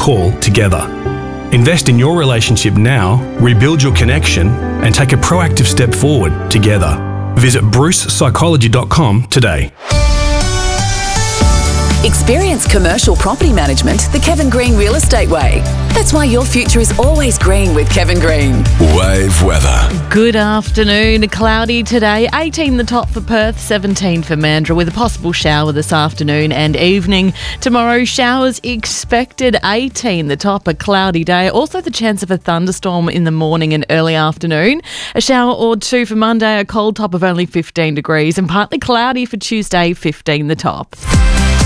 call together. Invest in your relationship now, rebuild your connection, and take a proactive step forward together. Visit brucepsychology.com today. Experience commercial property management the Kevin Green Real Estate Way. That's why your future is always green with Kevin Green. Wave weather. Good afternoon. Cloudy today. 18 the top for Perth, 17 for Mandurah, with a possible shower this afternoon and evening. Tomorrow, showers expected. 18 the top, a cloudy day. Also the chance of a thunderstorm in the morning and early afternoon. A shower or two for Monday, a cold top of only 15 degrees, and partly cloudy for Tuesday, 15 the top.